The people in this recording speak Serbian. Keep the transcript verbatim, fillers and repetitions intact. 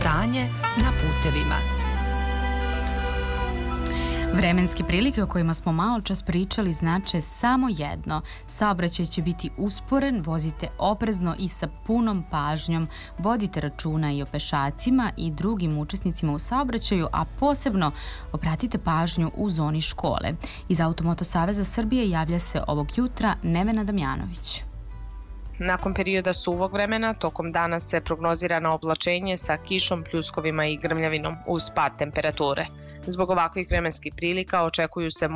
Stanje na putevima. Vremenske prilike o kojima smo malo čas pričali znače samo jedno. Saobraćaj će biti usporen, vozite oprezno i sa punom pažnjom. Vodite računa i o pešacima i drugim učesnicima u saobraćaju, a posebno obratite pažnju u zoni škole. Iz Automoto saveza Srbije javlja se ovog jutra Nevena Damjanović. Nakon perioda suvog vremena, tokom dana se prognozira oblačenje sa kišom, pljuskovima i grmljavinom uz pad temperature. Zbog ovakvih vremenskih prilika očekuju se